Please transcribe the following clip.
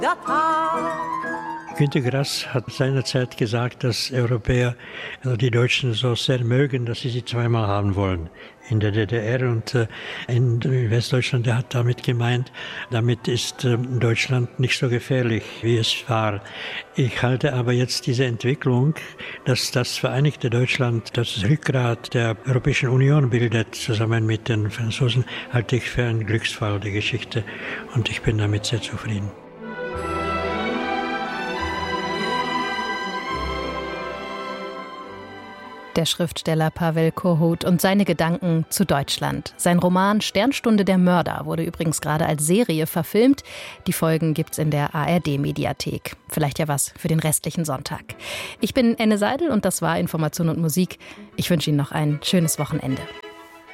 Günter Grass hat seinerzeit gesagt, dass Europäer die Deutschen so sehr mögen, dass sie zweimal haben wollen. In der DDR und in Westdeutschland. Er hat damit gemeint, damit ist Deutschland nicht so gefährlich, wie es war. Ich halte aber jetzt diese Entwicklung, dass das Vereinigte Deutschland das Rückgrat der Europäischen Union bildet, zusammen mit den Franzosen, halte ich für einen Glücksfall der Geschichte. Und ich bin damit sehr zufrieden. Der Schriftsteller Pavel Kohout und seine Gedanken zu Deutschland. Sein Roman Sternstunde der Mörder wurde übrigens gerade als Serie verfilmt. Die Folgen gibt's in der ARD-Mediathek. Vielleicht ja was für den restlichen Sonntag. Ich bin Enne Seidel und das war Information und Musik. Ich wünsche Ihnen noch ein schönes Wochenende.